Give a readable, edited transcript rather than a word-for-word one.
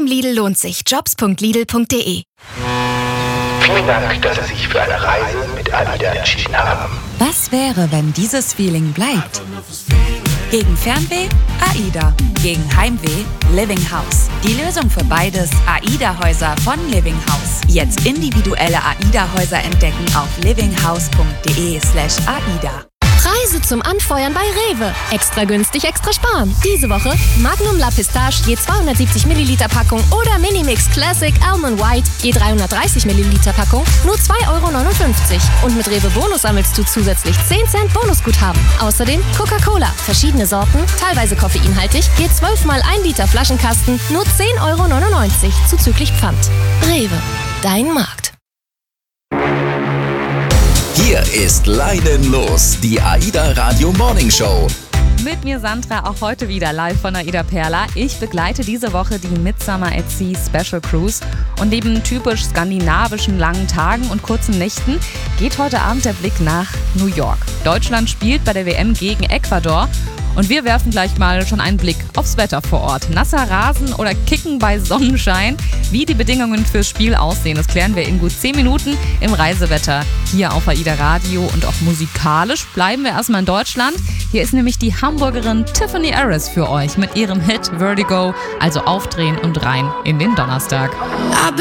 Lidl lohnt sich. Jobs.lidl.de. Vielen Dank, dass Sie sich für eine Reise mit AIDA entschieden haben. Was wäre, wenn dieses Feeling bleibt? Gegen Fernweh? AIDA. Gegen Heimweh? Living House. Die Lösung für beides: AIDA-Häuser von Living House. Jetzt individuelle AIDA-Häuser entdecken auf livinghouse.de/AIDA. Preise zum Anfeuern bei Rewe. Extra günstig, extra sparen. Diese Woche Magnum La Pistache je 270 Milliliter Packung oder Minimix Classic Almond White je 330 Milliliter Packung nur 2,59 €. Und mit Rewe Bonus sammelst du zusätzlich 10 Cent Bonusguthaben. Außerdem Coca-Cola, verschiedene Sorten, teilweise koffeinhaltig, je 12 mal 1 Liter Flaschenkasten nur 10,99 € zuzüglich Pfand. Rewe, dein Markt. Hier ist Leidenlos, die AIDA Radio Morning Show. Mit mir Sandra, auch heute wieder live von AIDA Perla. Ich begleite diese Woche die Midsummer at Sea Special Cruise. Und neben typisch skandinavischen langen Tagen und kurzen Nächten geht heute Abend der Blick nach New York. Deutschland spielt bei der WM gegen Ecuador. Und wir werfen gleich mal schon einen Blick aufs Wetter vor Ort. Nasser Rasen oder Kicken bei Sonnenschein? Wie die Bedingungen fürs Spiel aussehen, das klären wir in gut 10 Minuten im Reisewetter hier auf AIDA Radio. Und auch musikalisch bleiben wir erstmal in Deutschland. Hier ist nämlich die Hamburgerin Tiffany Harris für euch mit ihrem Hit Vertigo. Also aufdrehen und rein in den Donnerstag.